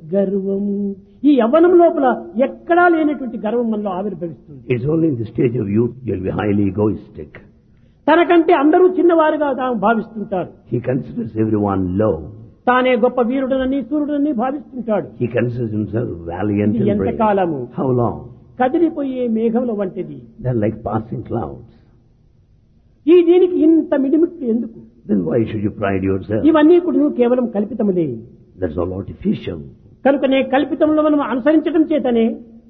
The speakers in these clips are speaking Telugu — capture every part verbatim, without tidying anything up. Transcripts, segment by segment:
గర్వం. ఈ యవ్వనం లోపల ఎక్కడా లేనటువంటి గర్వం మనలో ఆవిర్భవిస్తుంది. It's only in the stage of youth you'll be highly egoistic. తనకంటే అందరూ చిన్నవారుగా తాము భావిస్తుంటారు. He considers everyone low. తానే గొప్ప వీరుడనని సూర్యుడని భావిస్తుంటాడు. He considers himself valiant ఇది and brave. ఎంతకాలము? How long? కదిలిపోయే మేఘముల వంటిది. They're like passing clouds. ఈ దీనికి ఇంత మిడిమిట్లు ఎందుకు? Then why should you pride yourself? ఇవన్నీ కూడా నువ్వు కేవలం కల్పితములే. That's all artificial. కనుకనే కల్పితంలో మనం అనుసరించడం చేతనే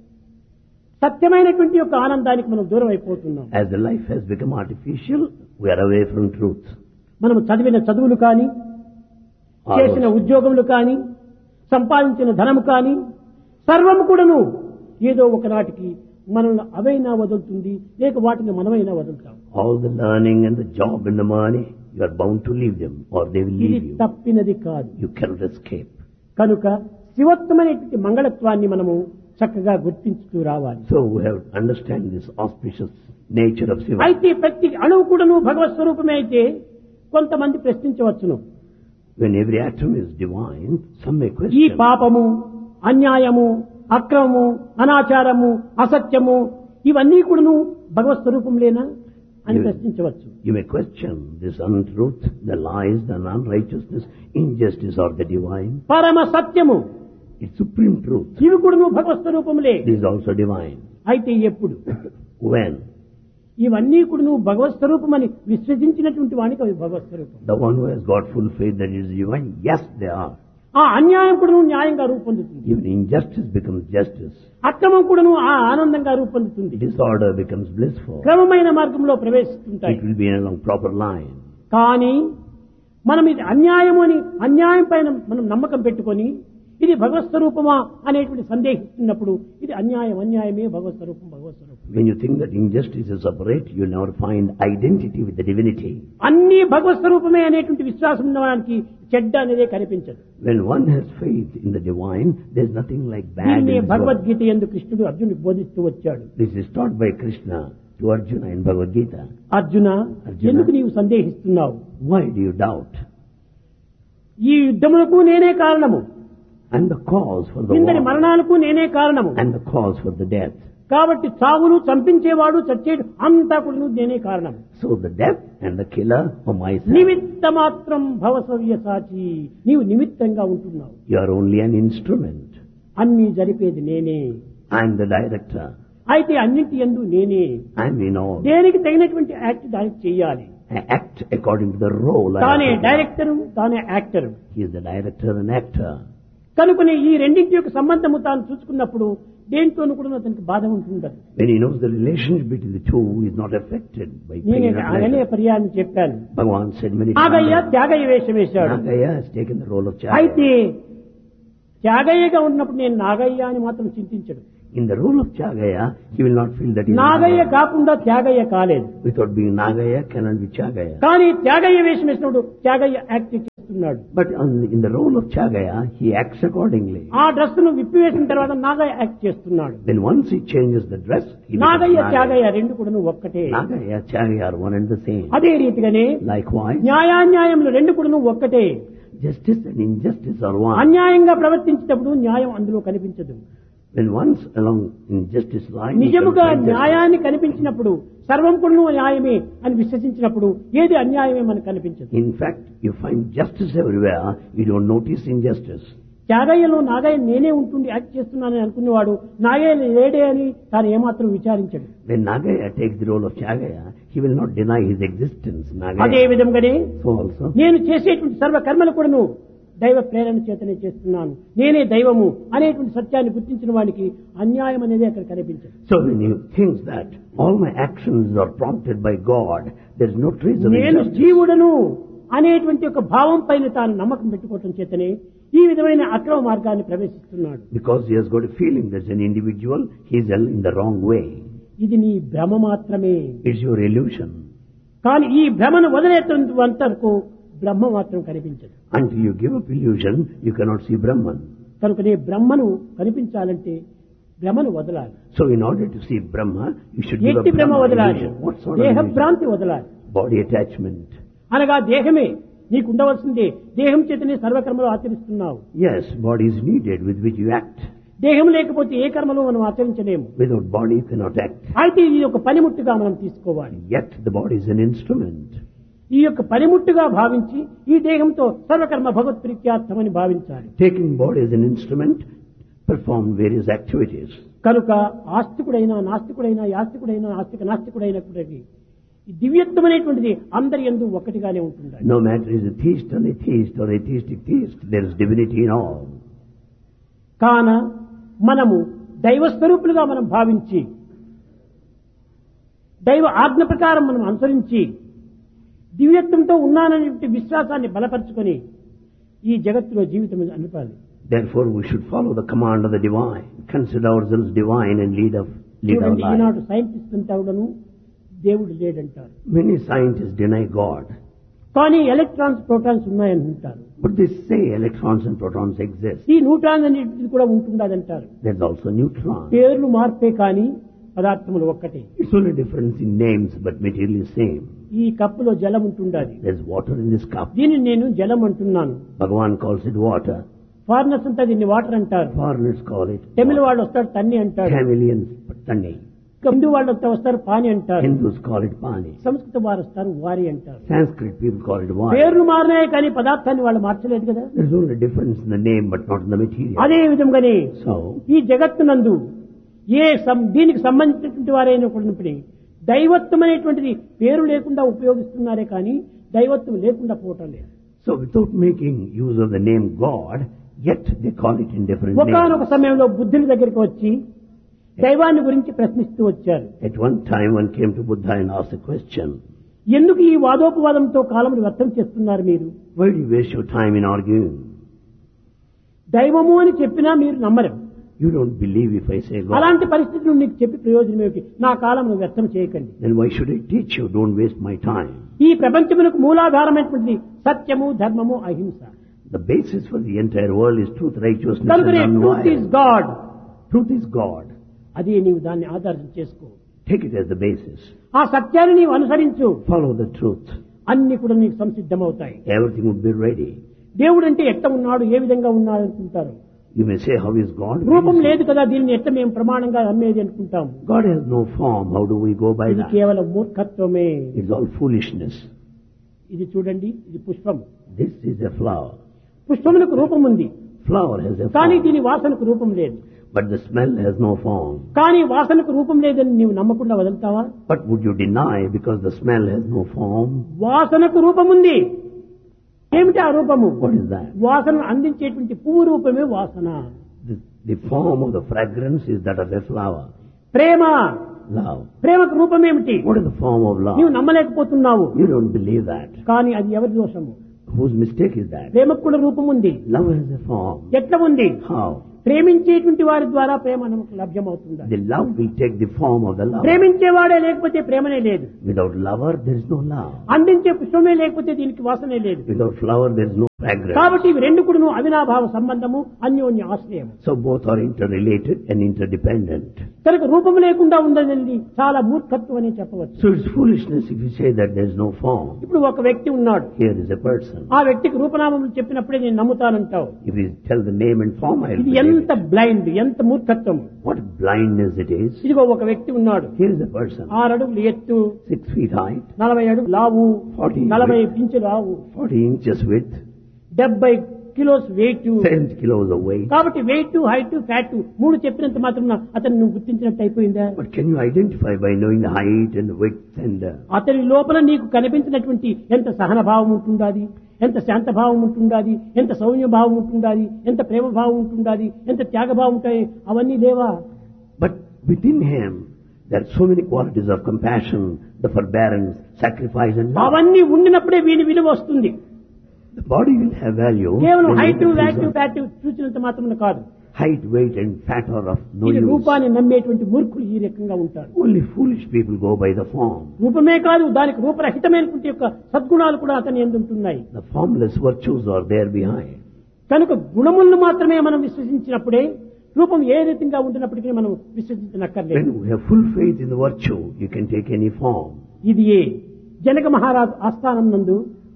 సత్యమైనటువంటి యొక్క ఆనందానికి మనం దూరం అయిపోతున్నాం. As the life has become artificial, we are away from truth. మనం చదివిన చదువులు కానీ, చేసిన ఉద్యోగములు కానీ, సంపాదించిన ధనము కానీ సర్వము కూడాను ఏదో ఒకనాటికి మనల్ని అవైనా వదులుతుంది, లేక వాటిని మనమైనా వదులుతాం. All the learning and the job and the money, you are bound to leave them or they will ఇది leave you. తప్పినది కాదు. You cannot escape. కనుక శివత్వమైనటువంటి మంగళత్వాన్ని మనము చక్కగా గుర్తించుతూ రావాలి. So we have to understand this auspicious nature of Shiva. అయితే ప్రతి అణువు కూడాను భగవత్ స్వరూపమే అయితే కొంతమంది ప్రశ్నించవచ్చును. When every atom is divine, some may ఈ question. పాపము, అన్యాయము, అక్రమము, అనాచారము, అసత్యము ఇవన్నీ కూడాను భగవత్ స్వరూపంలేనా అని ప్రశ్నించవచ్చు. You may question this untruth, the lies, the unrighteousness, injustice or the divine. పరమ సత్యము, It's supreme truth. ఇవి కూడాను భగవత్ స్వరూపములే. It is also divine. అయితే ఎప్పుడు When? ఇవన్నీ కూడాను భగవత్ స్వరూపమని విశ్వసించినటువంటి వానికి అవి భగవత్ స్వరూపం. The one who has got full faith that it is divine, yes, they are. ఆ అన్యాయం కూడాను న్యాయంగా రూపొందుతుంది. Even injustice becomes justice. అక్రమం కూడాను ఆ ఆనందంగా రూపొందుతుంది. Disorder becomes blissful. క్రమమైన మార్గంలో ప్రవేశిస్తుంటాయి. It will be along proper line. కానీ మనం ఇది అన్యాయము అని అన్యాయం పైన మనం నమ్మకం పెట్టుకొని ఇది భగవత్ స్వరూపమా అనేటువంటి సందేహిస్తున్నప్పుడు ఇది అన్యాయం అన్యాయమే భగవత్ స్వరూపం భగవత్ స్వరూపం. When you think that injustice is separate, you never find identity with the divinity. అన్ని భగవత్ స్వరూపమే అనేటువంటి విశ్వాసం ఉన్నవానికి చెడ్డ అనేదే కనిపించదు. When one has faith in the divine, there is nothing like bad in దీన్నే this world. భగవద్గీత యందు కృష్ణుడు అర్జునుడికి బోధిస్తూ వచ్చాడు. This is taught by Krishna to Arjuna in Bhagavad Gita. Arjuna, Arjuna, ఎందుకు నీవు సందేహిస్తున్నావు? Why do you doubt? ఈ యుద్ధములకు నేనే కారణము, And the cause for the ఇందరి war, మరణాలకు నేనే కారణము. and the cause for the death. కాబట్టి చావును చంపించేవాడు చచ్చేడు అంతా కూడా నేనే కారణం. So the death and the killer are myself. నిమిత్త మాత్రం భవసవ్య సాచి, నీవు నిమిత్తంగా ఉంటున్నావు. You are only an instrument. అన్ని జరిపేది నేనే. I am the director. అయితే అన్నింటి యందు నేనే. I am in all. దేనికి తగినటువంటి యాక్ట్ దానికి చెయ్యాలి. I act according to the role. I తానే have to డైరెక్టరు, తానే actor. He is the director and actor. కనుకనే ఈ రెండింటి యొక్క సంబంధము తాను చూసుకున్నప్పుడు దేంతోనూ కూడా అతనికి బాధ ఉంటుండదు. When he knows the relationship between the two, he is not affected by pain నేనే or అనే pleasure. పర్యాన్ని చెప్పాను. Bhagavan said many Nagaiah times. Tyagayya వేషం వేశాడు. Nagaya has taken the role of అయితే Chagaya. త్యాగయ్యగా ఉన్నప్పుడు నేను నాగయ్య అని మాత్రం చింతించడు. In the role of Chagaya, he will not feel that he is Nagaiah Nagaya. కాకుండా త్యాగయ్య కాలేదు. Without being Nagaya, cannot be Chagaya. కానీ త్యాగయ్య వేషం వేసినప్పుడు త్యాగయ్య యాక్ట్ చేస్తున్నాడు. But on, in the role of Chagaya, he acts accordingly. ఆ డ్రెస్ ను విప్పివేసిన తర్వాత నాగయ్య యాక్ట్ చేస్తున్నాడు. Then once he changes the dress, he becomes Nagaiah Nagaya. Tyagayya రెండు కూడా ఒక్కటే. Nagaya, Chagaya are one and the same. అదే రీతిగానే Likewise, న్యాయాన్యాయములు రెండు కూడా ఒక్కటే. justice and injustice are one. అన్యాయంగా ప్రవర్తించేటప్పుడు న్యాయం అందులో కనిపించదు. When once along in justice line, he నిజముగా can find justice. న్యాయాన్ని కనిపించినప్పుడు సర్వం కూడా న్యాయమే అని విశ్వసించినప్పుడు ఏది అన్యాయమే మనకు కనిపించదు. In fact, you find justice everywhere, you don't notice injustice. త్యాగయ్యలో Nagaiah నేనే ఉంటుండి యాక్ట్ చేస్తున్నానని అనుకునేవాడు నాగయ్య లేడే అని తాను ఏమాత్రం విచారించడు. When Nagaya takes the role of Chagaya, he will not deny his existence. అదే Nagaya. విధంగానే So also, నేను చేసేటువంటి సర్వ కర్మలు కూడాను దైవ ప్రేరణ చేతనే చేస్తున్నాను, నేనే దైవము అనేటువంటి సత్యాన్ని గుర్తించిన వాడికి అన్యాయం అనేది అక్కడ కనిపించదు. so when you think that all my actions are prompted by God, there is no trace of నేను injustice. జీవుడను అనేటువంటి ఒక భావం పైన తాను నమ్మకం పెట్టుకోవటం చేతనే ఈ విధమైన అక్రమ మార్గాన్ని ప్రవేశిస్తున్నాడు. Because he has got a feeling there's an individual, he is in the wrong way. ఇది నీ భ్రమ మాత్రమే. It's your illusion. కానీ ఈ భ్రమను వదిలేంత వరకు బ్రహ్మ మాత్రం కనిపించదు. Until you give up illusion, you cannot see Brahman. కనుకనే బ్రహ్మను కనిపించాలంటే భ్రమను వదలాలి. So in order to see Brahma, you should give up ఎట్టి భ్రమ Brahma వదలాలి, illusion. What sort of దేహ illusion? భ్రాంతి వదలాలి. Body attachment. అనగా దేహమే నీకు ఉండవలసిందే. దేహం చేతనే సర్వకర్మలు ఆచరిస్తున్నావు. Yes, body is needed with which you act. దేహం లేకపోతే ఏ కర్మలు మనం ఆచరించలేము. Without body you cannot act. అయితే ఇది ఒక పనిముట్టుగా మనం తీసుకోవాలి. Yet the body is an instrument. ఈ యొక్క పనిముట్టుగా భావించి ఈ దేహంతో సర్వకర్మ భగవత్ ప్రీత్యార్థమని భావించాలి. Taking body as an instrument, perform various activities. కనుక ఆస్తికుడైనా నాస్తికుడైనా యాస్తికుడైనా ఆస్తిక నాస్తికుడైనటువంటి ఈ దివ్యత్వమైనటువంటిది అందరి యందు ఒకటిగానే ఉంటుంది. No matter is a theist or atheist or atheistic theist, there is divinity in all. కాన మనము దైవస్వరూపులుగా మనం భావించి దైవ ఆజ్ఞ ప్రకారం మనం అనుసరించి దివ్యత్వంతో ఉన్నాననే విశ్వాసాన్ని బలపరుచుకొని ఈ జగత్తులో జీవితం అనిపాలి. Therefore we should follow the command of the divine, consider ourselves divine and lead of lead our life. Eenadu scientist అంతా కూడాను దేవుడు లేడంటారు. Many scientists deny God. కానీ electrons protons ఉన్నాయంటారు. But they say electrons and protons exist. ఈ న్యూట్రాన్ అనేది కూడా ఉంటుందంటారు. There's also neutron. పేర్లు మార్పే కానీ పదార్థములు ఒక్కటే. It's only difference in names, but material is same. ఈ కప్పులో జలం ఉంటుండాలి. There's water in this cup. దీన్ని నేను జలం అంటున్నాను. Bhagavan calls it water. Foreigners అంతా దీన్ని వాటర్ అంటారు. Foreigners call it తమిళ వాళ్ళు వస్తారు తన్ని అంటారు. Tamilians, Tanni. హిందూ వాళ్ళు వస్తారు పాని అంటారు. Hindus call it Pani. సంస్కృత వారు వస్తారు వారి అంటారు. Sanskrit people call it water. పేర్లు మారినాయి కానీ పదార్థాన్ని వాళ్ళు మార్చలేదు కదా. There's only difference in the name, but not in the material. అదే విధంగానే So, ఈ జగత్తునందు ఏ సం- దీనికి సంబంధించినటువంటి వారైనటువంటి దైవత్వం అనేటువంటిది పేరు లేకుండా ఉపయోగిస్తున్నారే కానీ దైవత్వం లేకుండా పోవటం లేదు. so without making use of the name God, yet they call it in different ఒకానొక names. సమయంలో బుద్ధుని దగ్గరికి వచ్చి దైవాన్ని గురించి ప్రశ్నిస్తూ వచ్చారు. At one time, one came to Buddha and asked a question. ఎందుకు ఈ వాదోపవాదంతో కాలమును వ్యర్థం చేస్తున్నారు మీరు? Why do you waste your time in arguing? దైవము అని చెప్పినా మీరు నమ్మరు. You don't believe if I say God. అలాంటి పరిస్థితులు నీకు చెప్పి ప్రయోజనం ఏమిటి? నా కాలమును వ్యర్థం చేయకండి. Then why should I teach you? Don't waste my time. ఈ ప్రపంచమునకు మూలాధారమైనటువంటి సత్యము ధర్మము అహింస. The basis for the entire world is truth, righteousness, కనుకనే and truth is non-violence. God. Truth is God. అది నీవు దాన్ని ఆధారం చేసుకో. Take it as the basis. ఆ సత్యాన్ని నీవు అనుసరించు. Follow the truth. అన్ని కూడా నీకు సంసిద్ధమవుతాయి. Everything would be ready. దేవుడు అంటే ఎట్ట ఉన్నాడు, ఏ విధంగా ఉన్నాడు అనుకుంటారు. You may say, how is God? రూపం లేదు కదా, దీన్ని ఎట్ట మేము ప్రమాణంగా అమ్మేది అనుకుంటాం. God has no form. How do we go by ఇది that? కేవలం మూర్ఖత్వమే. It's all foolishness. ఇది చూడండి, ఇది పుష్పం. This is a flower. పుష్పమునకు రూపం ఉంది, Flower has a కానీ form. దీని వాసనకు రూపం లేదు. But the smell has no form. కానీ వాసనకు రూపం లేదని నీవు నమ్మకుండా వదులుతావా? But would you deny because the smell has no form? వాసనకు రూపం ఉంది. ఏమిటి ఆ రూపము? What is that? వాసన అందించేటువంటి పువ్వు రూపమే వాసన. The, the form of the fragrance is that of a flower. Prema, Love. ప్రేమకు రూపం ఏమిటి? What is the form of love? నీవు నమ్మలేకపోతున్నావు. You don't believe that. కానీ అది ఎవరి దోషము? Whose mistake is that? ప్రేమకు కూడా రూపం ఉంది. Love has a form. ఎట్లా ఉంది? How? ప్రేమించేటువంటి వారి ద్వారా ప్రేమ మనకు లభ్యమవుతుంది. The love will take the form of the lover. ప్రేమించేవాడే లేకపోతే ప్రేమనే లేదు. Without lover, there is no love. అందించే పుష్పమే లేకపోతే దీనికి వాసనే లేదు. Without flower, there is no fragrance. కాబట్టి ఇవి రెండు కూడా అవినాభావ సంబంధము, అన్యోన్య ఆశ్రయం. So both are interrelated and interdependent. కనుక రూపం లేకుండా ఉండదండి చాలా మూర్ఖత్వం అని చెప్పవచ్చు. So it's foolishness if you say that there is no form. ఇప్పుడు ఒక వ్యక్తి ఉన్నాడు, Here is a person. ఆ వ్యక్తికి రూపనామములు చెప్పినప్పుడే నేను నమ్ముతానంటావు. If you tell the name and form, I will ఇది believe ఎంత it. బ్లైండ్, ఎంత మూర్ఖత్వం. What blindness it is. ఇదిగో ఒక వ్యక్తి ఉన్నాడు, Here is a person. ఆరు అడుగులు ఎత్తు, Six feet height, నలభై అడుగు లావు, Forty. నలభై ఇంచు లావు, forty inches width, డెబ్బై kilos wait. seventy kilos of weight. కాబట్టి వెయిట్, హైట్, ఫ్యాట్ మూడు చెప్పినంత మాత్రం అతను నువ్వు గుర్తించినట్టు అయిపోయిందా? But can you identify by knowing the height and the width and uh, అతని లోపల నీకు కనిపించినటువంటి ఎంత సహన భావం ఉంటుండాది, ఎంత శాంత భావం ఉంటుండాది, ఎంత సౌమ్య భావం ఉంటుండాది, ఎంత ప్రేమ భావం ఉంటుండాది, ఎంత త్యాగ భావం ఉంటాయి, అవన్నీ లేవా? but within him there are so many qualities of compassion, the forbearance, sacrifice and love. అవన్నీ ఉండినప్పుడే వీని విలువ వస్తుంది. The body will have value. కేవలం when height, it is VAT, of fat చూసినంత మాత్రం కాదు. height, weight and fat are of no ఇది use. రూపాన్ని నమ్మేటువంటి మూర్ఖులు ఈ రకంగా ఉంటారు. Only foolish people go by the form. రూపమే కాదు, దానికి రూపరహితమైనటువంటి యొక్క సద్గుణాలు కూడా అతని యందు ఉంటున్నాయి. The formless virtues are there behind. కనుక గుణములను మాత్రమే మనం విశ్వసించినప్పుడే రూపం ఏ రీతిగా ఉంటున్నప్పటికీ మనం విశ్వసించనక్కర్లేదు. When we have full faith in the virtue, you can take any form. ఇది ఏ జనక మహారాజు ఆస్థానం నందు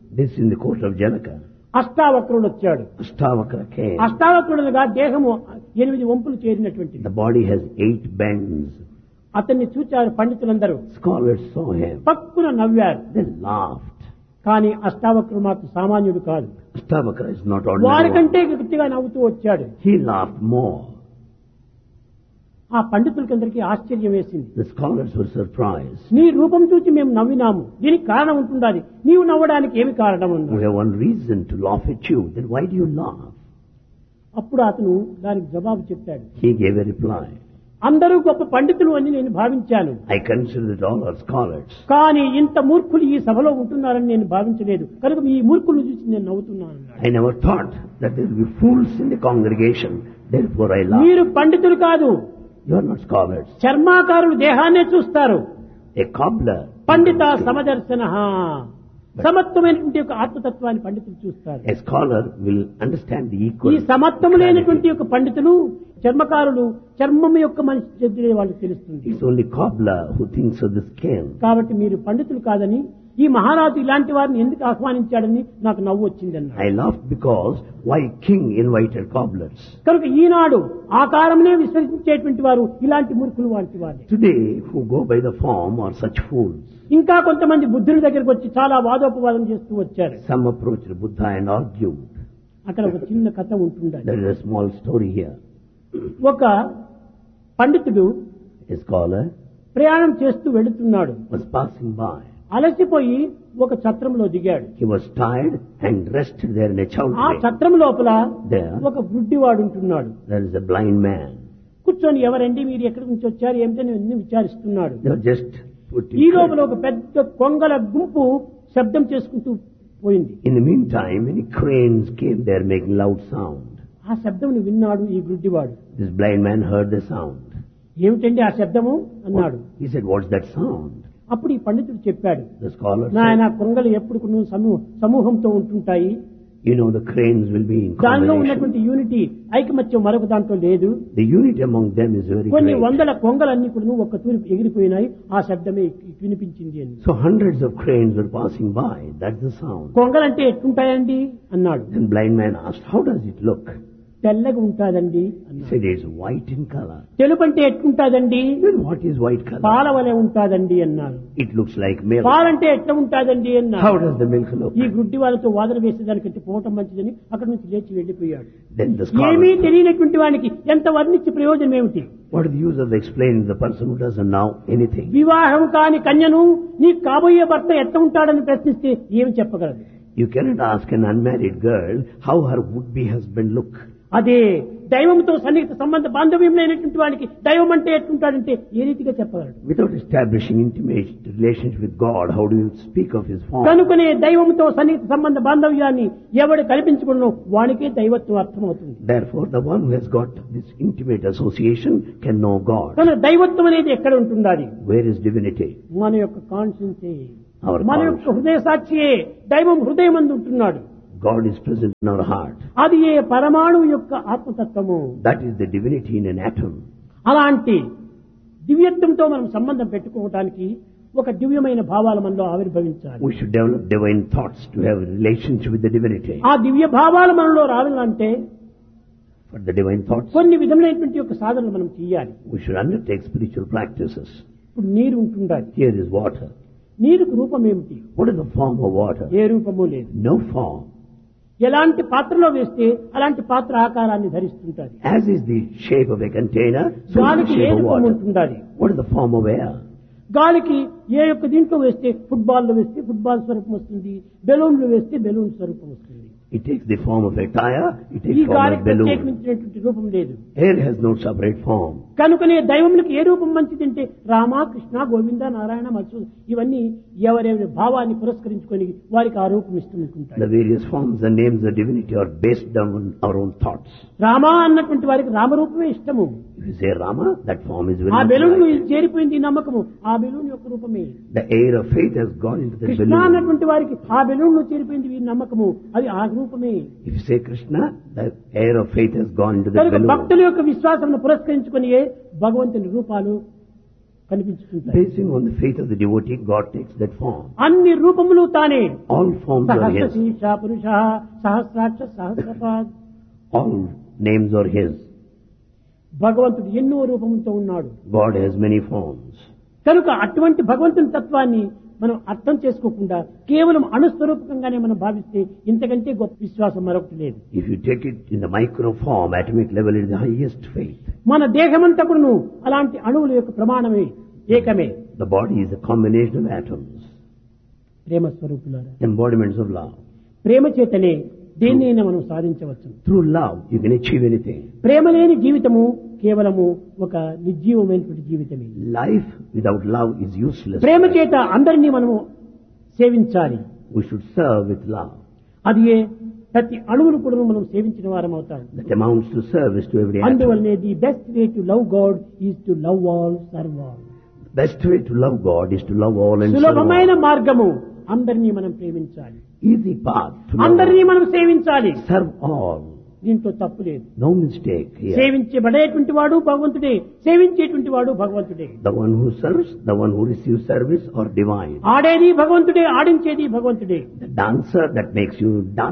This in the court of Janaka. అష్టావక్రుడు వచ్చాడు. Astavakra came. అష్టావక్రుడుగా దేహము ఎనిమిది వంపులు చేరినటువంటిది. The body has eight bends. అతన్ని చూచారు పండితులందరూ. Scholars saw him. పక్కున నవ్వారు. They laughed. కానీ అష్టావక్రుడు మాత్రం సామాన్యుడు కాదు. Astavakra is not ordinary. వారికంటే గట్టిగా నవ్వుతూ వచ్చాడు. He laughed more. ఆ పండితులకందరికీ ఆశ్చర్యం వేసింది. The scholars were surprised. నీ రూపం చూసి మేము నవ్వినాము, దీనికి కారణం ఉంటుండాలి, నీవు నవ్వడానికి ఏమి కారణం ఉంది? We have one reason to laugh at you. Then why do you laugh? అప్పుడు అతను దానికి జవాబు చెప్పాడు. He gave a reply. అందరూ గొప్ప పండితులు అని నేను భావించాను. I consider that all are scholars. కానీ ఇంత మూర్ఖులు ఈ సభలో ఉంటున్నారని నేను భావించలేదు, కనుక ఈ మూర్ఖులను చూసి నేను నవ్వుతున్నాను. I never thought that there will be fools in the congregation. Therefore I laugh. మీరు పండితులు కాదు, You are not scholars. చర్మాకారులు దేహాన్నే చూస్తారు. A cobbler. పండిత సమదర్శన, సమత్వమైనటువంటి యొక్క ఆత్మతత్వాన్ని పండితులు చూస్తారు. A scholar will understand the ఈ equal. సమత్వము లేనటువంటి యొక్క పండితులు, చర్మకారులు చర్మం యొక్క మనిషి చెందిన వాళ్ళకి తెలుస్తుంది. It's only cobbler who thinks of the skin. కాబట్టి మీరు పండితులు కాదని, ఈ మహారాజు ఇలాంటి వారిని ఎందుకు ఆహ్వానించాడని నాకు నవ్వు వచ్చిందన్న. I laughed because why king invited cobblers? కనుక ఈనాడు ఆకారమునే విశ్వసించేటువంటి వారు ఇలాంటి మూర్ఖులు వంటి వారు. Today who go by the form are such fools. ఇంకా కొంతమంది బుద్ధుని దగ్గరికి వచ్చి చాలా వాదోపవాదం చేస్తూ వచ్చారు. Some approached Buddha and argued. అక్కడ ఒక చిన్న కథ ఉంటుండాలి. There is a small story here. ఒక పండితుడు A scholar ప్రయాణం చేస్తూ వెళుతున్నాడు. was passing by. అలసిపోయి ఒక ఛత్రంలో దిగాడు. He was tired and rested there in a ఆ chowdhury. ఛత్రం లోపల There. ఒక గుడ్డివాడు ఉంటున్నాడు. There is a blind man. కూర్చొని ఎవరండి మీరు ఎక్కడి నుంచి వచ్చారు ఏమిటని అన్ని విచారిస్తున్నాడు. They were just put ఈ in లోపల ఒక పెద్ద కొంగల గుంపు శబ్దం చేసుకుంటూ పోయింది. In the meantime, many cranes came there making loud sound. ఆ శబ్దం విన్నాడు ఈ గుడ్డివాడు. This blind man heard the sound. ఏమిటండి ఆ శబ్దము అన్నాడు. He said, "What's that sound?" అప్పుడు ఈ పండితుడు చెప్పాడు. The scholar నాయన said, కొంగలు ఎప్పుడు సమూ- సమూహంతో ఉంటుంటాయి, "You know, the cranes will be in దానిలో combination. ఉన్నటువంటి యూనిటీ ఐకమత్యం మరొక దాంట్లో లేదు. The unity among them is very కొన్ని great." వందల కొంగలన్నీ కూడా ఒక్క తూరి ఎగిరిపోయినాయి, ఆ శబ్దమే వినిపించింది అని. So hundreds of cranes were passing by. That's the sound. కొంగలంటే ఎట్లుంటాయండి అన్నాడు. Then blind man asked, "How does it look?" తెల్లగా ఉంటాదండి He అన్నాడు. said, "It's white in color." తెలుపు అంటే ఎట్లుంటాదండి? Then what is white color? పాల వలె ఉంటాదండి అన్నారు. It looks like milk. పాలంటే ఎట్లా ఉంటాదండి How అన్నారు. does the milk look? ఈ గుడ్డి వాళ్ళతో వాదన వేసేదానికంటే పోవటం మంచిదని అక్కడి నుంచి లేచి వెళ్లిపోయాడు. Then the scholar ఏమీ said, తెలియనటువంటి వానికి ఎంత వర్ణించి ప్రయోజనం ఏమిటి? "What is the use of explaining to the person who doesn't know anything?" వివాహం కాని కన్యను నీ కాబోయే భర్త ఎట్లా ఉంటాడని ప్రశ్నిస్తే ఏమి చెప్పగలదు? You cannot ask an unmarried girl how her would-be husband look. అదే దైవంతో సన్నిహిత సంబంధ బాంధవ్యం లేనటువంటి వాడికి దైవం అంటే ఎట్లుంటాడంటే ఏ రీతిగా చెప్పగలడు? Without establishing intimate relationship with God, how do you speak of His form? కనుకనే దైవంతో సన్నిహిత సంబంధ బాంధవ్యాన్ని ఎవడు కల్పించుకున్నో వానికే దైవత్వం అర్థమవుతుంది. Therefore, the one who has got this intimate association can know God. కనుక దైవత్వం అనేది ఎక్కడ ఉంటుండాలి? Where is divinity? మన యొక్క కాన్షియన్సే, Our మన యొక్క conscience. హృదయ సాక్షియే. దైవం హృదయం అందు ఉంటున్నాడు. God is present in our heart. అది ఏ పరమాణువు యొక్క ఆత్మతత్వము. That is the divinity in an atom. అలాంటి దివ్యత్వంతో మనం సంబంధం పెట్టుకోవడానికి ఒక దివ్యమైన భావాలు మనలో ఆవిర్భవించాలి. We should develop divine thoughts to have a relationship with the divinity. ఆ దివ్య భావాలు మనలో రావాలంటే For the divine thoughts, కొన్ని విధములైనటువంటి యొక్క సాధనలు మనం చేయాలి. we should undertake spiritual practices. ఇప్పుడు నీరు ఉంటుండాలి. Here is water. నీరుకు రూపం ఏమిటి? What is the form of water? ఏ రూపము లేదు. No form. ఎలాంటి పాత్రలో వేస్తే అలాంటి పాత్ర ఆకారాన్ని ధరిస్తుంటాది. As is the shape of a container, so is గాలికి the ఏ shape of రూపం water. ఉంటుండాలి. What is the form of air? గాలికి ఏ యొక్క దీంట్లో వేస్తే ఫుట్బాల్ లో వేస్తే ఫుట్బాల్ స్వరూపం వస్తుంది, బెలూన్ లో వేస్తే బెలూన్ స్వరూపం వస్తుంది. It takes the form of a tire, it ఈ takes form గాలికి of balloon. ప్రత్యేకించినటువంటి రూపం లేదు. Air has no separate form. కనుకనే దైవములకు ఏ రూపం మంచిదంటే రామ, కృష్ణ, గోవింద, నారాయణ, మత్సు ఇవన్నీ ఎవరెవరి భావాన్ని పురస్కరించుకొని వారికి ఆ రూపం ఇస్తుంటాయి. The various forms and names of divinity are based on our own thoughts. Rama అన్నటువంటి వారికి రామరూపమే ఇష్టము. If you say Rama, that form is very ఆ much బెలూన్ right. చేరిపోయింది ఈ నమ్మకము, ఆ బెలూన్ యొక్క రూపమే. The air of faith has gone into the Krishna balloon. అన్నటువంటి వారికి ఆ బెలూన్ లో చేరిపోయింది ఈ నమ్మకము, అది ఆ రూపమే. If you say Krishna, the air of faith has gone into the కనుక balloon. భక్తుల యొక్క విశ్వాసం పురస్కరించుకొని భగవంతుని రూపాలు కనిపించుతుంటాయి. Basing on the faith of the devotee, God takes that form. అన్ని రూపములు తానే. All forms are Sahasra His. శీర్ష పురుష సహస్రాక్ష సహస్రపాద్. All names are His. భగవంతుడు ఎన్నో రూపములతో ఉన్నాడు. God has many forms. కనుక అటువంటి భగవంతుని తత్వాన్ని మనం అర్థం చేసుకోకుండా కేవలం అణుస్వరూపకంగానే మనం భావిస్తే ఇంతకంటే గొప్ప విశ్వాసం మరొకటి లేదు. If you take it in the micro form, atomic level, it is the highest faith. మన దేహమంతా కూడాను అలాంటి అణువుల యొక్క ప్రమాణమే, ఏకమే. The body is a combination of atoms, ప్రేమ స్వరూపులారా, embodiments of love. ప్రేమ చేతనే దేన్నైనా మనం సాధించవచ్చు. Through love, you can achieve anything. ప్రేమ లేని జీవితము కేవలము ఒక నిర్జీవమైనటువంటి జీవితమే. Life without love is useless. ప్రేమ చేత అందరినీ మనము సేవించాలి. We should serve with love. అది ఏ ప్రతి అణువును కూడా మనం సేవించిన వారం అవుతాం. That amounts to service to every atom. అందువల్లనే the best way to love God is to love all, serve all. Best way to love God is to love all and serve సులభమైన all. మార్గము అందరినీ మనం ప్రేమించాలి, Easy path to love అందరినీ all. మనం సేవించాలి. Serve all. దీంట్లో తప్పు లేదు. No mistake here. సేవించబడేటువంటి వాడు భగవంతుడే, సేవించేటువంటి వాడు భగవంతుడే. The one who serves, the one who receives service are divine. ఆడేది భగవంతుడే, ఆడించేది భగవంతుడే. The dancer that makes you dance